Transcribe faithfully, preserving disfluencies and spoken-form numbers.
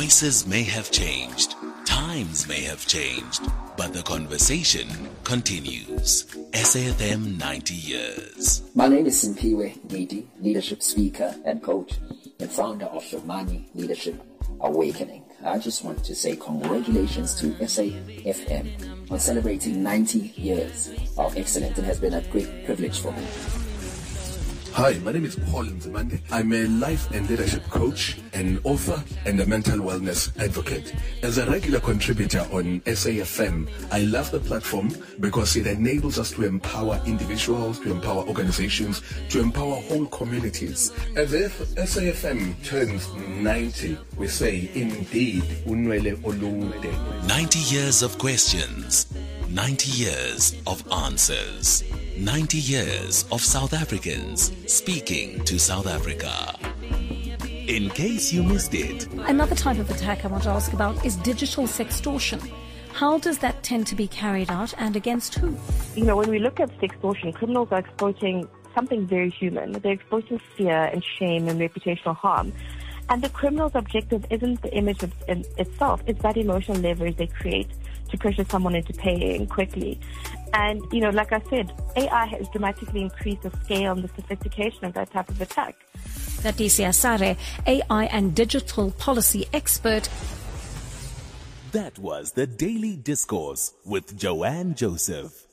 Voices may have changed, times may have changed, but the conversation continues. S A F M ninety years. My name is Simpiwe Ngidi, leadership speaker and coach, and founder of Shomani Leadership Awakening. I just want to say congratulations to S A F M on celebrating ninety years of excellence. It has been a great privilege for me. Hi, my name is Paul Nzimande. I'm a life and leadership coach, an author, and a mental wellness advocate. As a regular contributor on S A F M, I love the platform because it enables us to empower individuals, to empower organizations, to empower whole communities. As if S A F M turns ninety, we say, indeed, unwele olude. ninety years of questions, ninety years of answers. ninety years of South Africans speaking to South Africa. In case you missed it. Another type of attack I want to ask about is digital sextortion. How does that tend to be carried out and against who? You know, when we look at sextortion, criminals are exploiting something very human. They're exploiting fear and shame and reputational harm. And the criminal's objective isn't the image of, in itself, it's that emotional leverage they create to pressure someone into paying quickly. And, you know, like I said, A I has dramatically increased the scale and the sophistication of that type of attack. Leticia Sare, A I and digital policy expert. That was the Daily Discourse with Joanne Joseph.